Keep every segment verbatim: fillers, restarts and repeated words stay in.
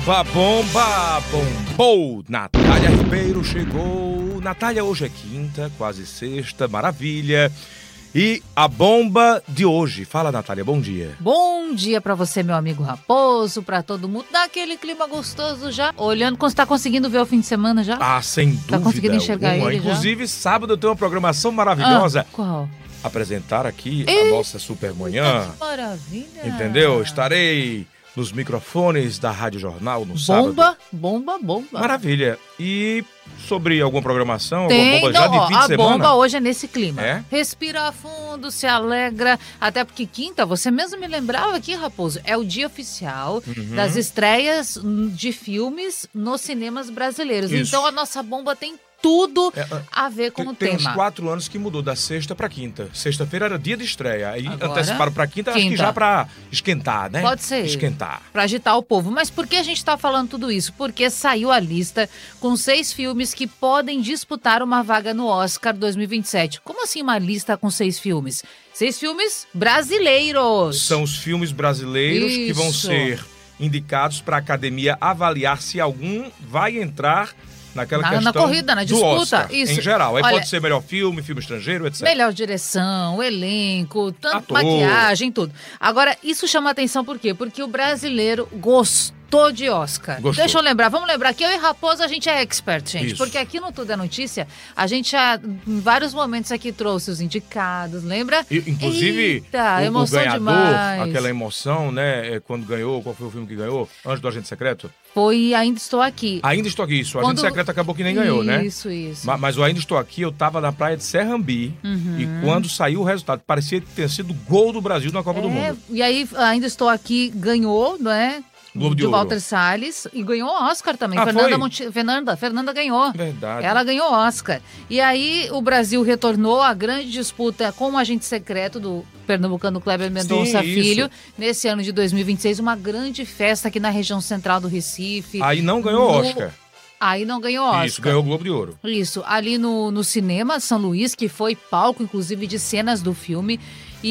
Bomba, bomba, bombou! Natália Ribeiro chegou. Natália, hoje é quinta, quase sexta, maravilha. E a bomba de hoje. Fala, Natália, bom dia. Bom dia pra você, meu amigo Raposo, pra todo mundo. Dá aquele clima gostoso já. Olhando, você tá conseguindo ver o fim de semana já? Ah, sem dúvida. Tá conseguindo enxergar alguma. ele Inclusive, já? sábado eu tenho uma programação maravilhosa. Ah, qual? Apresentar aqui Eita, a nossa Supermanhã. Que maravilha. Entendeu? Estarei nos microfones da Rádio Jornal no bomba, sábado. Bomba, bomba, bomba. Maravilha. E sobre alguma programação? Tem, alguma bomba já não, de fim ó, de a semana? bomba hoje é nesse clima. É? Respira fundo, se alegra. Até porque quinta, você mesmo me lembrava aqui, Raposo, é o dia oficial Uhum. das estreias de filmes nos cinemas brasileiros. Isso. Então a nossa bomba tem tudo É, a ver com tem, o tem tema. uns quatro anos que mudou da sexta pra quinta. Sexta-feira era dia de estreia. Aí Agora, anteciparam pra quinta, acho que quinta. já pra esquentar, né? Pode ser. Esquentar. Pra agitar o povo. Mas por que a gente tá falando tudo isso? Porque saiu a lista com seis filmes que podem disputar uma vaga no Oscar dois mil e vinte e sete. Como assim uma lista com seis filmes? Seis filmes brasileiros. São os filmes brasileiros que vão Isso. ser indicados pra academia avaliar se algum vai entrar naquela Na- na questão corrida, na do disputa, Oscar, isso. em geral. Aí Olha, pode ser melhor filme, filme estrangeiro, etcétera. Melhor direção, elenco, tanto Ator. maquiagem, tudo. Agora, isso chama atenção por quê? Porque o brasileiro gostou de Oscar. Gostou. Deixa eu lembrar, vamos lembrar que eu e Raposo, a gente é expert, gente. Isso. Porque aqui no Tudo é Notícia, a gente já, em vários momentos aqui, trouxe os indicados, lembra? E, inclusive, Eita, o, o emoção ganhador, demais. aquela emoção, né? é, Quando ganhou, qual foi o filme que ganhou? Anjo do Agente Secreto? Foi Ainda Estou Aqui. Ainda Estou Aqui, isso. O Agente Quando- Secreto acabou que nem ganhou, né? Isso, isso. Ma- Mas o Ainda Estou Aqui, eu tava na praia de Serrambi Uhum. e quando saiu o resultado, parecia ter sido gol do Brasil na Copa do É, Mundo. e aí, Ainda Estou Aqui, ganhou, não é? Globo de de Ouro. Walter Salles e ganhou o Oscar também. Ah, Fernanda, foi? Monte... Fernanda, Fernanda ganhou. Verdade. Ela ganhou o Oscar. E aí o Brasil retornou à grande disputa com o agente secreto do pernambucano Kleber Mendonça Sim, Filho. isso. Nesse ano de dois mil e vinte e seis, uma grande festa aqui na região central do Recife. Aí não ganhou o No- Oscar. Aí não ganhou Oscar. Isso, ganhou o Globo de Ouro. Isso, ali no, no cinema São Luís, que foi palco, inclusive, de cenas do filme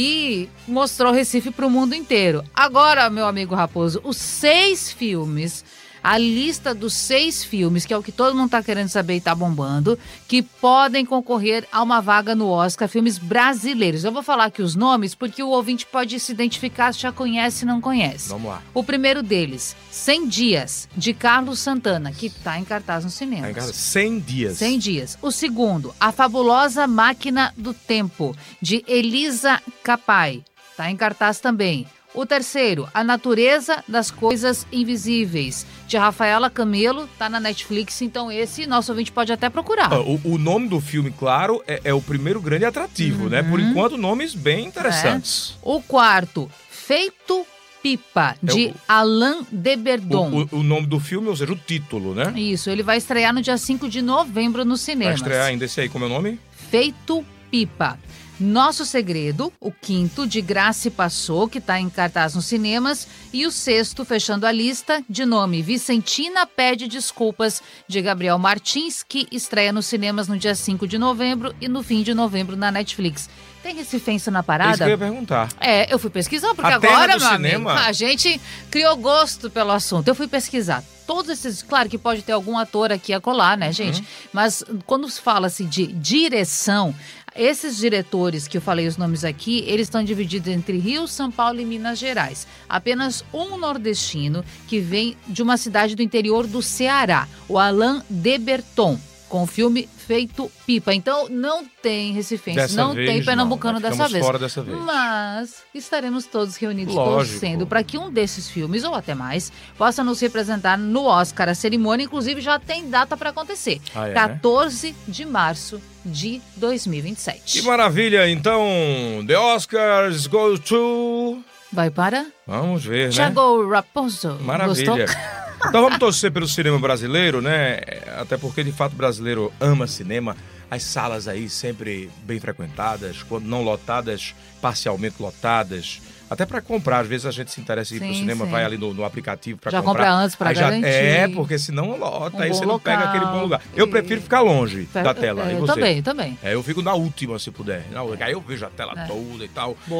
e mostrou Recife para o mundo inteiro. Agora, meu amigo Raposo, os seis filmes, a lista dos seis filmes, que é o que todo mundo tá querendo saber e tá bombando, que podem concorrer a uma vaga no Oscar, filmes brasileiros. Eu vou falar aqui os nomes porque o ouvinte pode se identificar se já conhece ou não conhece. Vamos lá. O primeiro deles, cem dias, de Carlos Santana, que tá em cartaz nos Tá em cinemas. casa cem dias. cem dias. O segundo, A Fabulosa Máquina do Tempo, de Elisa Capai. Tá em cartaz também. O terceiro, A Natureza das Coisas Invisíveis, de Rafaela Camelo. Tá na Netflix, então esse nosso ouvinte pode até procurar. Ah, O, o nome do filme, claro, é, é o primeiro grande atrativo, né? Uhum. Por enquanto, nomes bem interessantes. O quarto, Feito Pipa, de É o- Alain Deberdon. O, o- o nome do filme, ou seja, o título, né? Isso, ele vai estrear no dia cinco de novembro nos Vai cinemas. estrear ainda esse aí, como é o nome? Feito Pipa. Nosso Segredo, o quinto, de Graça Passou, que está em cartaz nos cinemas. E o sexto, fechando a lista, de nome Vicentina Pede Desculpas, de Gabriel Martins, que estreia nos cinemas no dia cinco de novembro e no fim de novembro na Netflix. Tem recifense na É isso parada? que eu ia perguntar. É, eu fui pesquisar, porque A terra agora, do meu cinema? amigo, a gente criou gosto pelo assunto. Eu fui pesquisar. Todos esses, claro que pode ter algum ator aqui a colar, né, gente? Mas quando se fala-se de direção, esses diretores que eu falei os nomes aqui, eles estão divididos entre Rio, São Paulo e Minas Gerais. Apenas um nordestino que vem de uma cidade do interior do Ceará, o Alain Deberton, com o filme Feito Pipa. Então, não tem recifense, Dessa não vez, tem pernambucano não. Nós dessa ficamos vez. fora dessa vez. Mas estaremos todos reunidos Lógico. torcendo para que um desses filmes, ou até mais, possa nos representar no Oscar. A cerimônia, inclusive, já tem data para acontecer. Ah, é, né? quatorze de março de dois mil e vinte e sete. Que maravilha! Então, The Oscars go to... Vai para Vamos ver, né? Thiago Raposo. Maravilha. Gostou? Então vamos torcer pelo cinema brasileiro, né? Até porque, de fato, o brasileiro ama cinema. As salas aí sempre bem frequentadas, quando não lotadas, parcialmente lotadas. Até para comprar, às vezes a gente se interessa em ir pro Sim, cinema, sim. vai ali no, no aplicativo para Já comprar. compra antes pra Aí já- garantir. É, porque senão lota, Um aí bom você não pega local. aquele bom lugar. Eu E- prefiro ficar longe da tela. É, E eu você? também, também. É, eu fico na última, se puder. Não, aí eu vejo a tela É. toda e tal. Boa.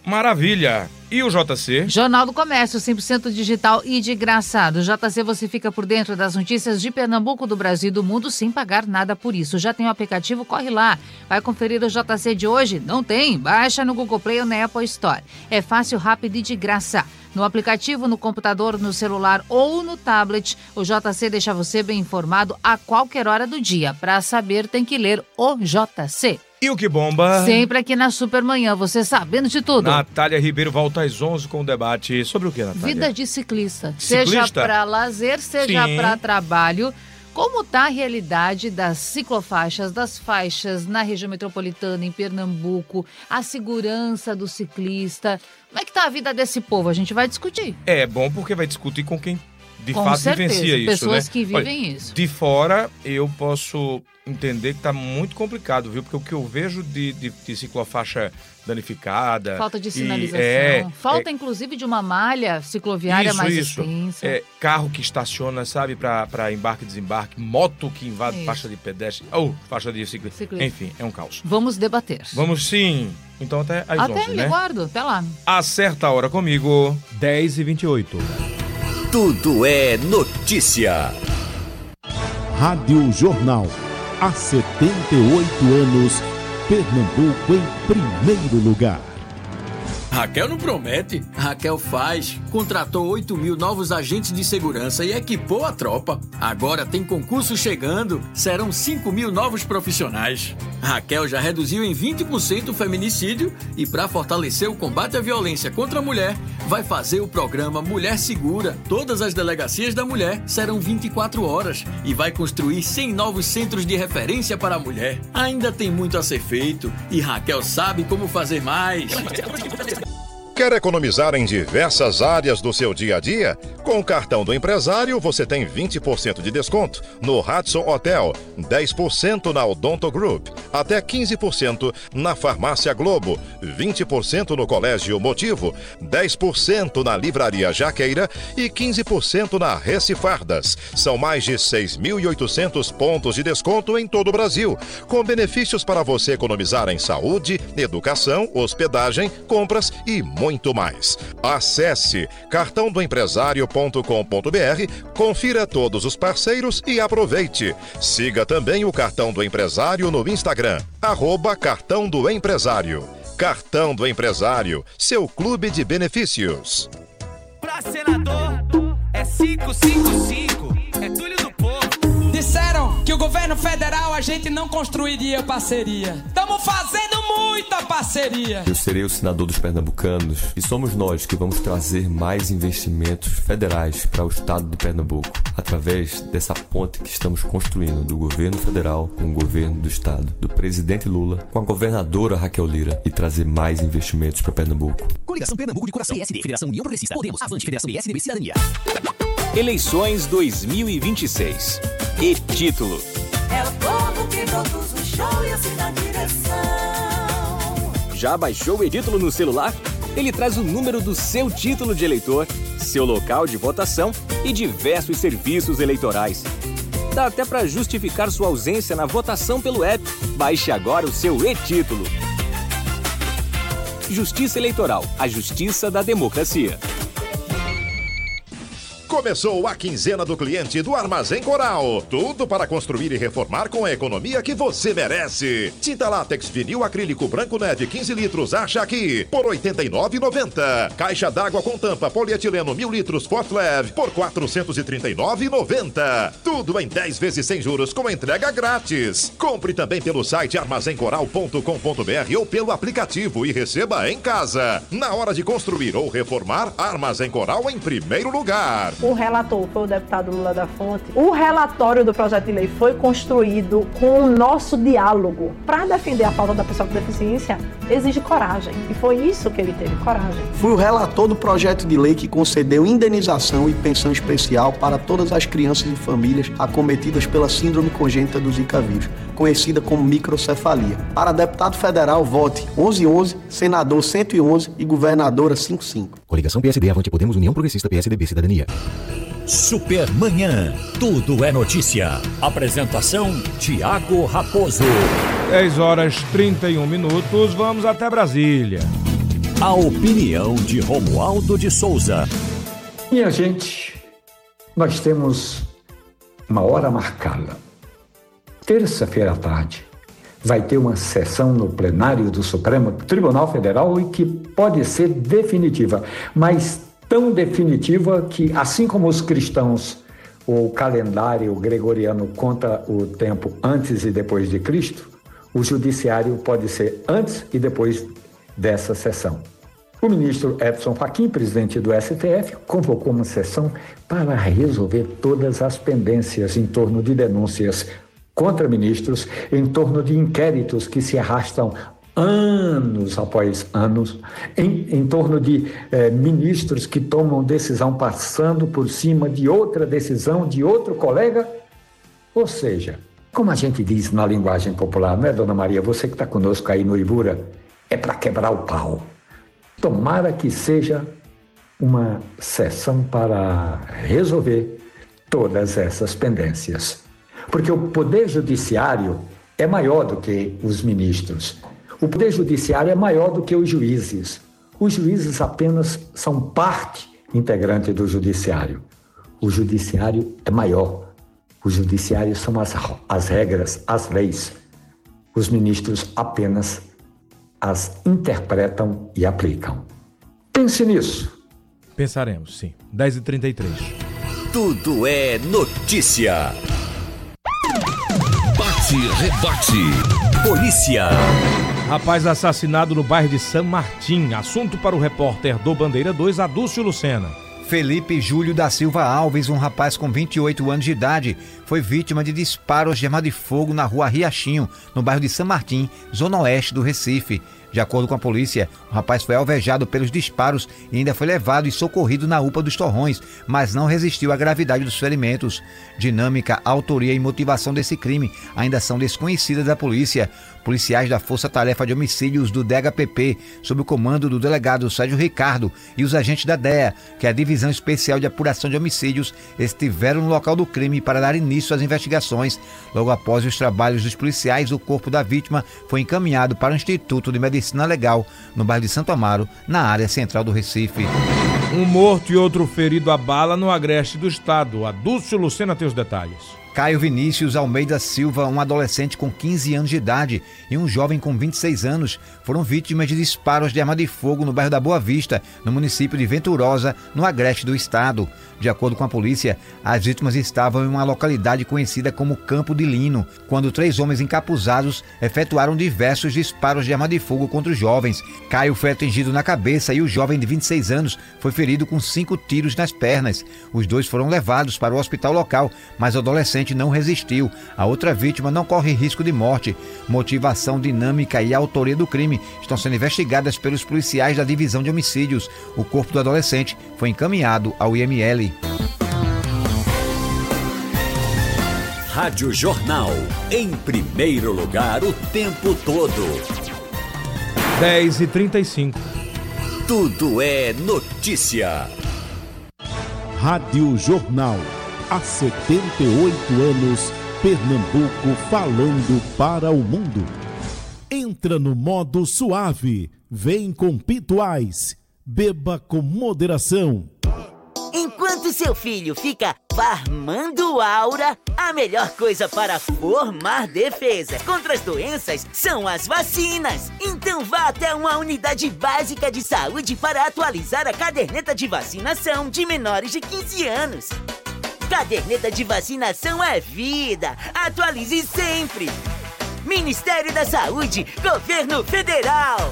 Maravilha! E o J C? Jornal do Comércio, cem por cento digital e de graça. Do J C você fica por dentro das notícias de Pernambuco, do Brasil e do mundo sem pagar nada por isso. Já tem o aplicativo? Corre lá. Vai conferir o J C de hoje? Não tem? Baixa no Google Play ou na Apple Store. É fácil, rápido e de graça. No aplicativo, no computador, no celular ou no tablet, o J C deixa você bem informado a qualquer hora do dia. Para saber, tem que ler o J C. E o que bomba? Sempre aqui na Supermanhã, você sabendo de tudo. Natália Ribeiro volta às onze com o debate sobre o que, Natália? Vida de ciclista. Ciclista? Seja para lazer, seja para trabalho. Como está a realidade das ciclofaixas, das faixas na região metropolitana, em Pernambuco, a segurança do ciclista? Como é que está a vida desse povo? A gente vai discutir. É bom porque vai discutir com quem de com fato certeza, vivencia isso, pessoas né? que vivem Olha, isso. De fora, eu posso entender que está muito complicado, viu? Porque o que eu vejo de, de, de ciclofaixa danificada... Falta de e, sinalização. é, Falta, é, inclusive, de uma malha cicloviária isso, mais isso. extensa. É, carro que estaciona, sabe, para embarque e desembarque, moto que invade Isso. faixa de pedestre, ou faixa de ciclista. Ciclista. Enfim, é um caos. Vamos debater. Vamos sim. Então até às Até onze, me né? guardo, até lá. Acerta a hora comigo. dez e vinte e oito. Tudo é notícia. Rádio Jornal. Há setenta e oito anos, Pernambuco em primeiro lugar. Raquel não promete, Raquel faz. Contratou oito mil novos agentes de segurança e equipou a tropa. Agora tem concurso chegando, serão cinco mil novos profissionais. Raquel já reduziu em vinte por cento o feminicídio e, para fortalecer o combate à violência contra a mulher, vai fazer o programa Mulher Segura. Todas as delegacias da mulher serão vinte e quatro horas e vai construir cem novos centros de referência para a mulher. Ainda tem muito a ser feito e Raquel sabe como fazer mais. Quer economizar em diversas áreas do seu dia a dia? Com o cartão do empresário, você tem vinte por cento de desconto no Hudson Hotel, dez por cento na Odonto Group, até quinze por cento na Farmácia Globo, vinte por cento no Colégio Motivo, dez por cento na Livraria Jaqueira e quinze por cento na Recifardas. São mais de seis mil e oitocentos pontos de desconto em todo o Brasil, com benefícios para você economizar em saúde, educação, hospedagem, compras e muito mais. Acesse cartão do empresário ponto com ponto br, confira todos os parceiros e aproveite. Siga também o Cartão do Empresário no Instagram, arroba Cartão do Empresário. Cartão do Empresário, seu clube de benefícios. Pra senador é cinco cinco cinco, é Túlio do Povo. Disseram que o governo federal a gente não construiria parceria. Estamos fazendo muita parceria. Eu serei o senador dos pernambucanos e somos nós que vamos trazer mais investimentos federais para o estado de Pernambuco, através dessa ponte que estamos construindo do governo federal com o governo do estado, do presidente Lula com a governadora Raquel Lira, e trazer mais investimentos para Pernambuco. Coligação Pernambuco de Coração, P S D, Federação União Progressista, Podemos, Avante, Federação B S D B Cidadania. Eleições dois mil e vinte e seis. E título. É o povo que produz o show e assim na direção. Já baixou o e-título no celular? Ele traz o número do seu título de eleitor, seu local de votação e diversos serviços eleitorais. Dá até para justificar sua ausência na votação pelo app. Baixe agora o seu e-título. Justiça Eleitoral, a justiça da democracia. Começou a quinzena do cliente do Armazém Coral. Tudo para construir e reformar com a economia que você merece. Tinta látex vinil acrílico branco neve quinze litros, acha aqui por oitenta e nove reais e noventa centavos. Caixa d'água com tampa polietileno mil litros Fortlev por quatrocentos e trinta e nove reais e noventa centavos. Tudo em dez vezes sem juros com entrega grátis. Compre também pelo site armazém coral ponto com ponto br ou pelo aplicativo e receba em casa. Na hora de construir ou reformar, Armazém Coral em primeiro lugar. O relator foi o deputado Lula da Fonte. O relatório do projeto de lei foi construído com o nosso diálogo. Para defender a pauta da pessoa com deficiência, exige coragem. E foi isso que ele teve, coragem. Fui o relator do projeto de lei que concedeu indenização e pensão especial para todas as crianças e famílias acometidas pela síndrome congênita do Zika vírus, conhecida como microcefalia. Para deputado federal, vote onze onze, senador cento e onze e governadora cinquenta e cinco. Coligação P S D, Avante, Podemos, União Progressista, P S D B Cidadania. Supermanhã, tudo é notícia. Apresentação, Tiago Raposo. dez horas e trinta e um minutos, vamos até Brasília. A opinião de Romualdo de Souza. Minha gente, nós temos uma hora marcada. Terça-feira à tarde vai ter uma sessão no plenário do Supremo Tribunal Federal e que pode ser definitiva, mas tão definitiva que, assim como os cristãos, o calendário gregoriano conta o tempo antes e depois de Cristo, o judiciário pode ser antes e depois dessa sessão. O ministro Edson Fachin, presidente do S T F, convocou uma sessão para resolver todas as pendências em torno de denúncias contra ministros, em torno de inquéritos que se arrastam anos após anos, em, em torno de eh, ministros que tomam decisão passando por cima de outra decisão de outro colega. Ou seja, como a gente diz na linguagem popular, não é, Dona Maria? Você que está conosco aí no Ibura, é para quebrar o pau. Tomara que seja uma sessão para resolver todas essas pendências. Porque o Poder Judiciário é maior do que os ministros. O Poder Judiciário é maior do que os juízes. Os juízes apenas são parte integrante do Judiciário. O Judiciário é maior. O Judiciário são as, as regras, as leis. Os ministros apenas as interpretam e aplicam. Pense nisso. Pensaremos, sim. dez e trinta e três. Tudo é notícia. Bate, rebate. Polícia. Rapaz assassinado no bairro de São Martim. Assunto para o repórter do Bandeira dois, Adúcio Lucena. Felipe Júlio da Silva Alves, um rapaz com vinte e oito anos de idade, foi vítima de disparos de arma de fogo na rua Riachinho, no bairro de São Martim, zona oeste do Recife. De acordo com a polícia, o rapaz foi alvejado pelos disparos e ainda foi levado e socorrido na U P A dos Torrões, mas não resistiu à gravidade dos ferimentos. Dinâmica, autoria e motivação desse crime ainda são desconhecidas da polícia. Policiais da Força Tarefa de Homicídios do D H P P, sob o comando do delegado Sérgio Ricardo, e os agentes da D E A, que é a Divisão Especial de Apuração de Homicídios, estiveram no local do crime para dar início às investigações. Logo após os trabalhos dos policiais, o corpo da vítima foi encaminhado para o Instituto de Medicina Legal, no bairro de Santo Amaro, na área central do Recife. Um morto e outro ferido a bala no agreste do estado. Adúcio Lucena tem os detalhes. Caio Vinícius Almeida Silva, um adolescente com quinze anos de idade, e um jovem com vinte e seis anos foram vítimas de disparos de arma de fogo no bairro da Boa Vista, no município de Venturosa, no agreste do estado. De acordo com a polícia, as vítimas estavam em uma localidade conhecida como Campo de Lino, quando três homens encapuzados efetuaram diversos disparos de arma de fogo contra os jovens. Caio foi atingido na cabeça e o jovem de vinte e seis anos foi ferido com cinco tiros nas pernas. Os dois foram levados para o hospital local, mas o adolescente não resistiu. A outra vítima não corre risco de morte. Motivação, dinâmica e autoria do crime estão sendo investigadas pelos policiais da Divisão de Homicídios. O corpo do adolescente foi encaminhado ao I M L. Rádio Jornal, em primeiro lugar o tempo todo. dez e trinta e cinco. Tudo é notícia. Rádio Jornal. Há setenta e oito anos, Pernambuco falando para o mundo. Entra no modo suave, vem com Pituais, beba com moderação. Enquanto seu filho fica farmando aura, a melhor coisa para formar defesa contra as doenças são as vacinas. Então vá até uma unidade básica de saúde para atualizar a caderneta de vacinação de menores de quinze anos. Caderneta de vacinação é vida. Atualize sempre. Ministério da Saúde, Governo Federal.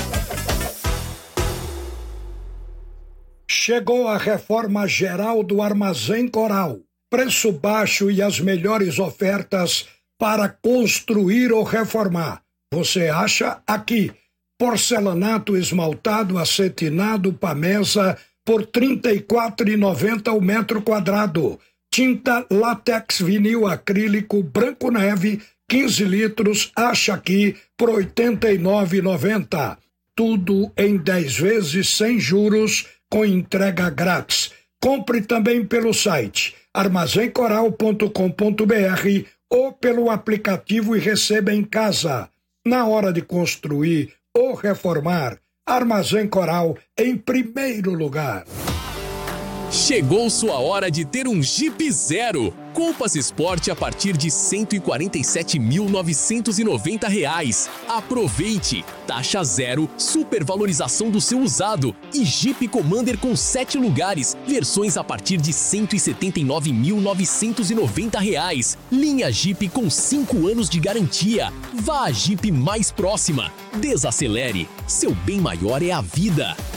Chegou a reforma geral do Armazém Coral. Preço baixo e as melhores ofertas para construir ou reformar. Você acha aqui. Porcelanato esmaltado, acetinado, Pamesa, por trinta e quatro reais e noventa centavos o metro quadrado. Tinta látex vinil acrílico branco neve, quinze litros, acha aqui por oitenta e nove reais e noventa centavos. Tudo em dez vezes sem juros, com entrega grátis. Compre também pelo site armazém coral ponto com ponto br ou pelo aplicativo e receba em casa. Na hora de construir ou reformar, Armazém Coral em primeiro lugar. Chegou sua hora de ter um Jeep Zero. Compass Sport a partir de cento e quarenta e sete mil novecentos e noventa reais. Aproveite! Taxa zero, supervalorização do seu usado e Jeep Commander com sete lugares. Versões a partir de cento e setenta e nove mil novecentos e noventa reais. Linha Jeep com cinco anos de garantia. Vá à Jeep mais próxima. Desacelere. Seu bem maior é a vida.